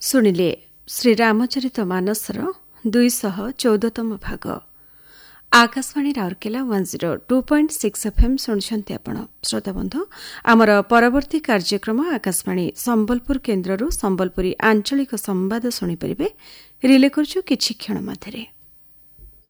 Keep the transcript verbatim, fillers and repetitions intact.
ଶୁଣିଲେ ଶ୍ରୀରାମଚରିତ ମାନସର ଦୁଇଶହ ଚଉଦତମ ଭାଗ। Akashvani Rourkela one zero two point six FM ଶୁଣୁଛନ୍ତି ଆପଣ। ଶ୍ରୋତାବନ୍ଧୁ, ଆମର ପରବର୍ତ୍ତୀ କାର୍ଯ୍ୟକ୍ରମ ଆକାଶବାଣୀ ସମ୍ବଲପୁର କେନ୍ଦ୍ରରୁ ସମ୍ବଲପୁରୀ ଆଞ୍ଚଳିକ ସମ୍ବାଦ ଶୁଣିପାରିବେ। ରିଲେ କରୁଛୁ କିଛି କ୍ଷଣ ମଧ୍ୟରେ।